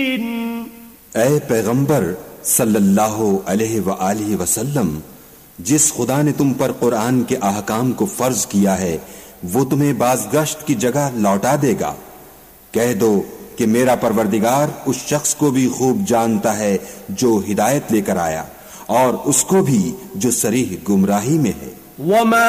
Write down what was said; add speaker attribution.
Speaker 1: ऐ पैगंबर सल्लल्लाहु अलैहि व आलिहि वसल्लम, जिस खुदा ने तुम पर कुरान के अहकाम को फर्ज किया है वो तुम्हें बाज़गश्त की जगह लौटा देगा। कह दो कि मेरा परवरदिगार उस शख्स को भी खूब जानता है जो हिदायत लेकर आया और उसको भी जो सरीह गुमराही में है।